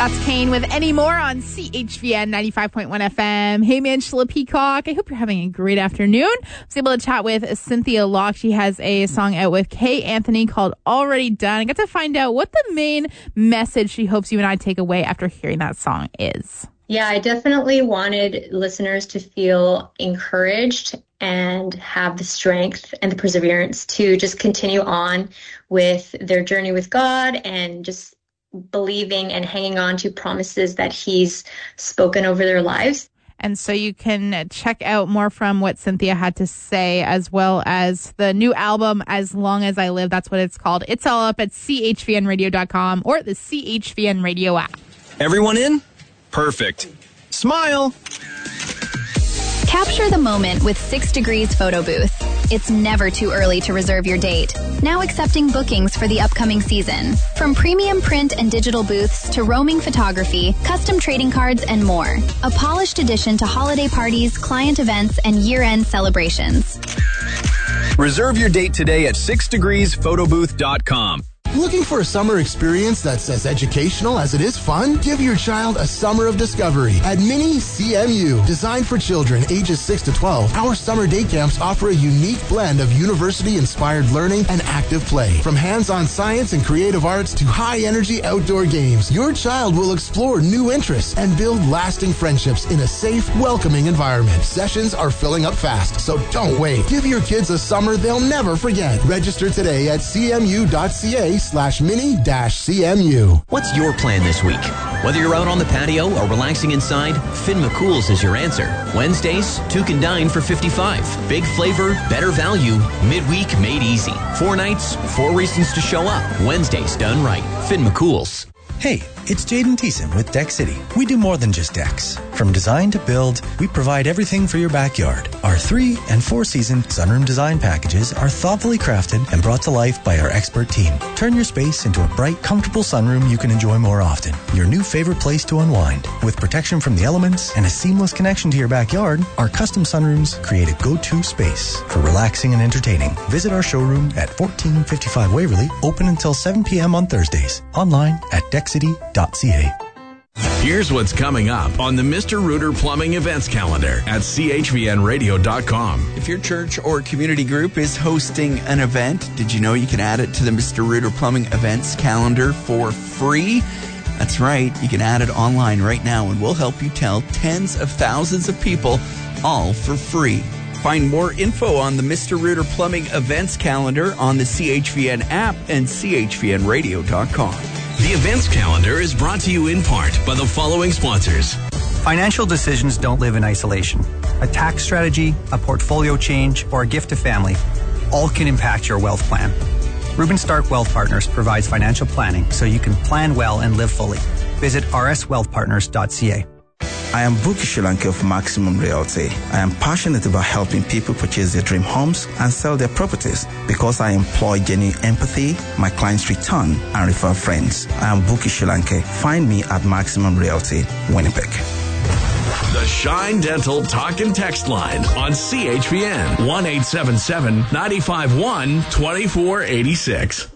That's Kane with Any More on CHVN 95.1 FM. Hey, man, Sheila Peacock. I hope you're having a great afternoon. I was able to chat with Cynthia Locke. She has a song out with Kay Anthony called Already Done. I got to find out what the main message she hopes you and I take away after hearing that song is. Yeah, I definitely wanted listeners to feel encouraged and have the strength and the perseverance to just continue on with their journey with God and just believing and hanging on to promises that He's spoken over their lives. And so you can check out more from what Cynthia had to say, as well as the new album, As Long As I Live. That's what it's called. It's all up at chvnradio.com or the CHVN Radio app. Everyone in? Perfect. Smile. Capture the moment with 6 Degrees Photo Booth. It's never too early to reserve your date. Now accepting bookings for the upcoming season. From premium print and digital booths to roaming photography, custom trading cards, and more. A polished addition to holiday parties, client events, and year-end celebrations. Reserve your date today at 6degreesphotoBooth.com. Looking for a summer experience that's as educational as it is fun? Give your child a summer of discovery at Mini CMU. Designed for children ages 6 to 12, our summer day camps offer a unique blend of university-inspired learning and active play. From hands-on science and creative arts to high-energy outdoor games, your child will explore new interests and build lasting friendships in a safe, welcoming environment. Sessions are filling up fast, so don't wait. Give your kids a summer they'll never forget. Register today at cmu.ca/mini-CMU. What's your plan this week? Whether you're out on the patio or relaxing inside, Finn McCool's is your answer. Wednesdays, 2 can dine for $55. Big flavor, better value, midweek made easy. 4 nights, 4 reasons to show up. Wednesdays done right. Finn McCool's. Hey, it's Jaden Thiessen with Deck City. We do more than just decks. From design to build, we provide everything for your backyard. Our 3- and 4-season sunroom design packages are thoughtfully crafted and brought to life by our expert team. Turn your space into a bright, comfortable sunroom you can enjoy more often. Your new favorite place to unwind. With protection from the elements and a seamless connection to your backyard, our custom sunrooms create a go-to space for relaxing and entertaining. Visit our showroom at 1455 Waverly, open until 7 p.m. on Thursdays. Online at deckcity.ca. Here's what's coming up on the Mr. Rooter Plumbing Events Calendar at chvnradio.com. If your church or community group is hosting an event, did you know you can add it to the Mr. Rooter Plumbing Events Calendar for free? That's right, you can add it online right now, and we'll help you tell tens of thousands of people, all for free. Find more info on the Mr. Rooter Plumbing Events Calendar on the CHVN app and chvnradio.com. The events calendar is brought to you in part by the following sponsors. Financial decisions don't live in isolation. A tax strategy, a portfolio change, or a gift to family all can impact your wealth plan. Reuben Stark Wealth Partners provides financial planning so you can plan well and live fully. Visit rswealthpartners.ca. I am Buki Shilanke of Maximum Realty. I am passionate about helping people purchase their dream homes and sell their properties because I employ genuine empathy, my clients return and refer friends. I am Buki Shilanke. Find me at Maximum Realty, Winnipeg. The Shine Dental Talk and Text Line on CHVN 1-877-951-2486.